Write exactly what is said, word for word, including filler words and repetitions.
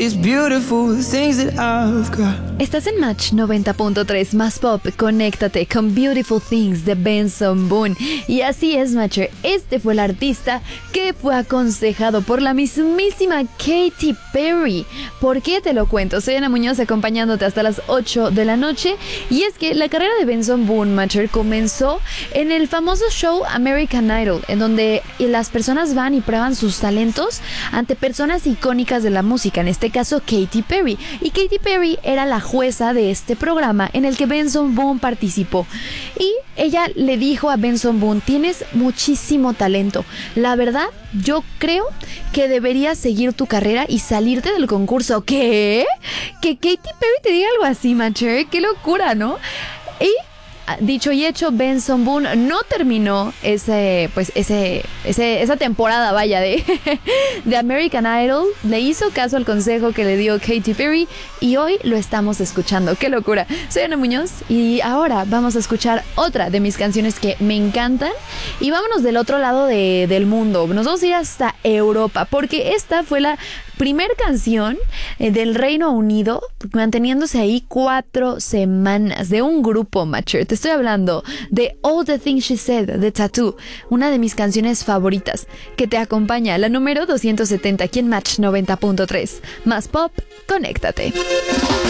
these beautiful things that I've got. Estás en Match noventa punto tres, más pop, conéctate con Beautiful Things de Benson Boone. Y así es, Matcher, este fue el artista que fue aconsejado por la mismísima Katy Perry. ¿Por qué te lo cuento? Soy Ana Muñoz acompañándote hasta las ocho de la noche. Y es que la carrera de Benson Boone, Matcher, comenzó en el famoso show American Idol, en donde las personas van y prueban sus talentos ante personas icónicas de la música, en este caso Katy Perry. Y Katy Perry era la jueza de este programa en el que Benson Boone participó. Y ella le dijo a Benson Boone: tienes muchísimo talento. La verdad, yo creo que deberías seguir tu carrera y salirte del concurso. ¿Qué? ¿Que Katy Perry te diga algo así, Matcher? ¡Qué locura!, ¿no? Y dicho y hecho, Benson Boone no terminó ese, pues ese, ese, esa temporada, vaya, de, de American Idol. Le hizo caso al consejo que le dio Katy Perry y hoy lo estamos escuchando. ¡Qué locura! Soy Ana Muñoz y ahora vamos a escuchar otra de mis canciones que me encantan. Y vámonos del otro lado de, del mundo. Nos vamos a ir hasta Europa, porque esta fue la primer canción eh, del Reino Unido manteniéndose ahí cuatro semanas, de un grupo, Matcher. Te estoy hablando de All the Things She Said de Tattoo, una de mis canciones favoritas, que te acompaña, la número doscientos setenta aquí en Match noventa punto tres. Más pop, conéctate.